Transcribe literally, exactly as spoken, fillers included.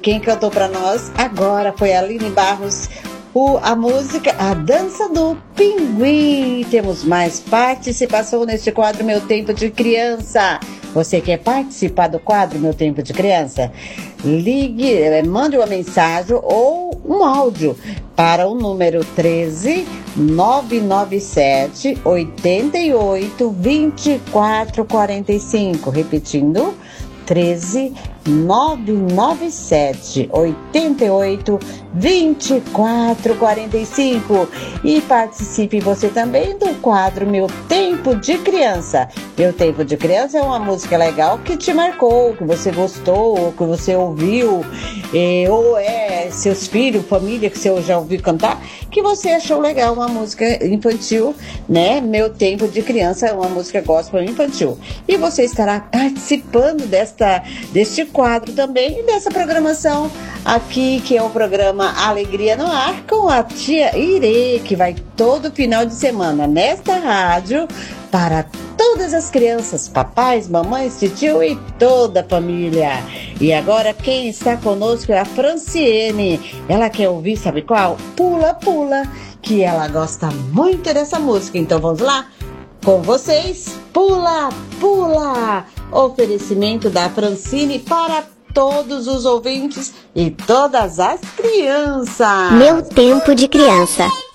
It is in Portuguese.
quem cantou para nós agora foi a Aline Barros, o, a música A Dança do Pinguim. Temos mais participação neste quadro Meu Tempo de Criança. Você quer participar do quadro Meu Tempo de Criança? Ligue, mande uma mensagem ou um áudio para o número treze, nove nove sete, oito oito, dois quatro quatro cinco. Repetindo, treze, nove nove sete, oito oito, dois quatro quatro cinco. E participe você também do quadro Meu Tempo de Criança. Meu Tempo de Criança é uma música legal que te marcou, que você gostou, que você ouviu, eh, ou é seus filhos, família que você já ouviu cantar, que você achou legal, uma música infantil, né? Meu Tempo de Criança é uma música gospel infantil. E você estará participando desta, deste quadro também e dessa programação aqui, que é o programa Alegria no Ar, com a tia Irê, que vai todo final de semana nesta rádio para todas as crianças, papais, mamães, tio e toda a família. E agora quem está conosco é a Franciene. Ela quer ouvir, sabe qual? Pula, Pula, que ela gosta muito dessa música. Então vamos lá? Com vocês, Pula, Pula! Oferecimento da Francine para todos os ouvintes e todas as crianças. Meu Tempo de Criança.